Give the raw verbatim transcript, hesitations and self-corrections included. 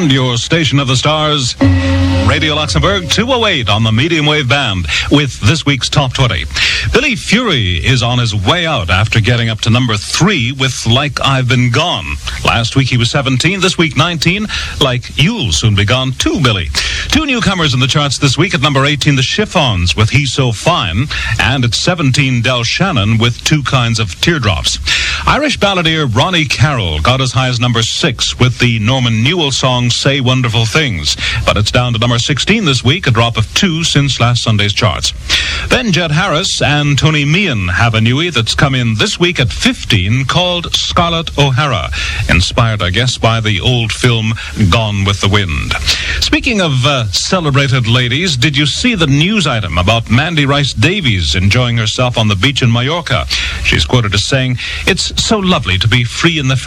And your station of the stars, Radio Luxembourg two oh eight on the medium wave band with this week's Top twenty. Billy Fury is on his way out after getting up to number three with Like I've Been Gone. Last week he was seventeen, this week nineteen. Like You'll Soon Be Gone too, Billy. Two newcomers in the charts this week. At number eighteen, the Chiffons with He's So Fine. And at seventeen, Del Shannon with Two Kinds of Teardrops. Irish balladeer Ronnie Carroll got as high as number six with the Norman Newell song Say Wonderful Things. But it's down to number sixteen this week, a drop of two since last Sunday's charts. Then Jed Harris and Tony Meehan have a newie that's come in this week at fifteen called Scarlett O'Hara, inspired, I guess, by the old film Gone with the Wind. Speaking of uh, celebrated ladies, did you see the news item about Mandy Rice Davies enjoying herself on the beach in Mallorca? She's quoted as saying, "It's so lovely to be free in the